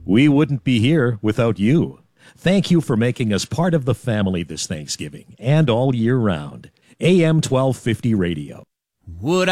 We wouldn't be here without you. Thank you for making us part of the family this Thanksgiving and all year round. AM 1250 Radio. Would